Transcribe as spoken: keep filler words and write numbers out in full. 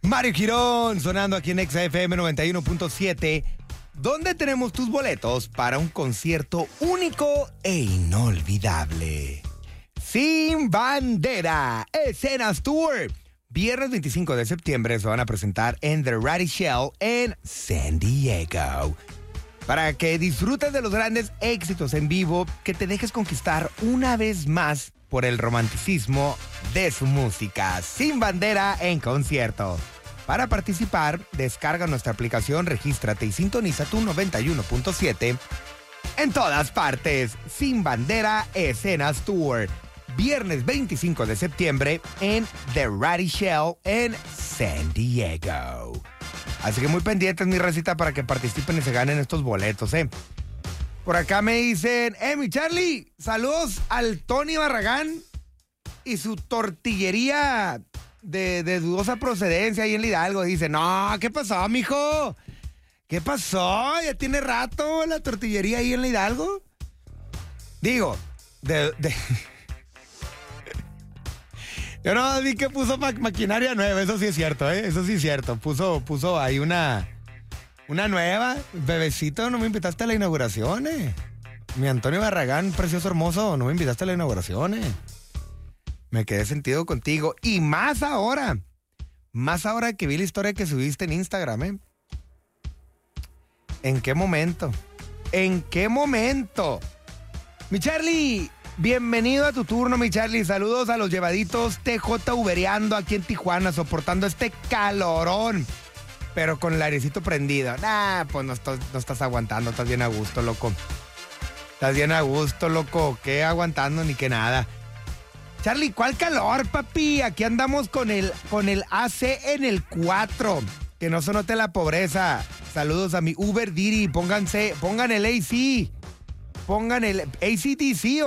Mario Girón sonando aquí en Exa F M noventa y uno punto siete, donde tenemos tus boletos para un concierto único e inolvidable. Sin Bandera, Escenas Tour. Viernes veinticinco de septiembre se van a presentar en The Ratty Shell en San Diego. Para que disfrutes de los grandes éxitos en vivo, que te dejes conquistar una vez más por el romanticismo de su música. Sin Bandera en concierto. Para participar, descarga nuestra aplicación, regístrate y sintoniza tu noventa y uno punto siete en todas partes. Sin Bandera, Escenas Tour. Viernes veinticinco de septiembre en The Ratty Shell en San Diego. Así que muy pendientes, mi recita, para que participen y se ganen estos boletos, ¿eh? Por acá me dicen, eh, mi Charlie, saludos al Tony Barragán y su tortillería de, de dudosa procedencia ahí en Hidalgo. Dice, no, ¿qué pasó, mijo? ¿Qué pasó? Ya tiene rato la tortillería ahí en Hidalgo. Digo, de... de Yo no vi que puso ma- maquinaria nueva, eso sí es cierto, ¿eh? Eso sí es cierto. Puso, puso ahí una... Una nueva. Bebecito, no me invitaste a la inauguración, eh. Mi Antonio Barragán, precioso, hermoso, no me invitaste a la inauguración, eh. Me quedé sentido contigo. Y más ahora. Más ahora que vi la historia que subiste en Instagram, eh. ¿En qué momento? ¿En qué momento? Mi Charlie, bienvenido a tu turno, mi Charlie. Saludos a los llevaditos T J ubereando aquí en Tijuana, soportando este calorón. Pero con el airecito prendido. Nah, pues no, estás, no estás aguantando, estás bien a gusto, loco. Estás bien a gusto, loco. ¿Qué aguantando ni qué nada? Charlie, ¿cuál calor, papi? Aquí andamos con el, con el A C en el cuatro. Que no se note la pobreza. Saludos a mi Uber Diri. Pónganse, pongan el A C. Pongan el A C D C.